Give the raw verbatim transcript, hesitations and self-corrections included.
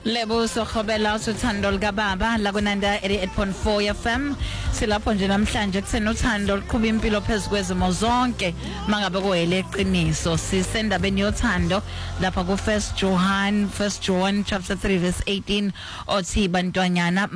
Lebo sokhobela uthando likababa la kunanda eighty-eight point four F M silapho nje namhlanje kuthena uthando liqhuba impilo phezukwezimo zonke mangabe kuwele eqiniso sisenda benyothando lapha ku First John First John chapter three verse eighteen othi bantwanyana